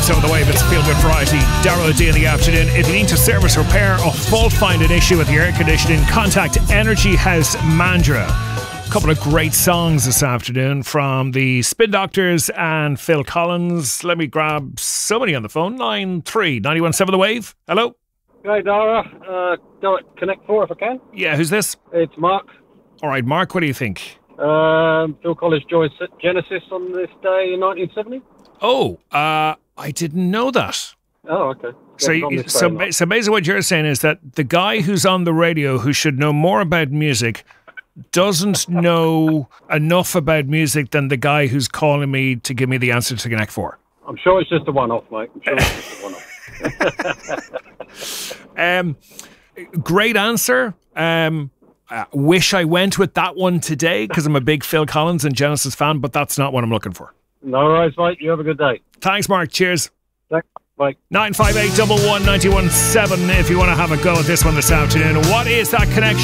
91.7 The Wave. It's Feel Good Variety. Darryl D in the afternoon. If you need to service, repair or fault find an issue with your air conditioning, contact Energy House Mandurah. A couple of great songs this afternoon from the Spin Doctors and Phil Collins. Let me grab somebody on the phone. Line 3, 91.7 The Wave. Hello. Hi, Dara. Connect 4 if I can. Yeah, who's this? It's Mark. All right, Mark, what do you think? Phil Collins joined Genesis on this day in 1970. Oh, I didn't know that. Oh, okay. So basically what you're saying is that the guy who's on the radio who should know more about music doesn't know enough about music than the guy who's calling me to give me the answer to Connect 4. I'm sure it's just a one-off, mate. I'm sure it's just a one-off. Great answer. Wish I went with that one today because I'm a big Phil Collins and Genesis fan, but that's not what I'm looking for. No worries, mate. You have a good day. Thanks, Mark. Cheers. Thanks. Bye. 958 11 917 if you want to have a go at this one this afternoon. What is that connection?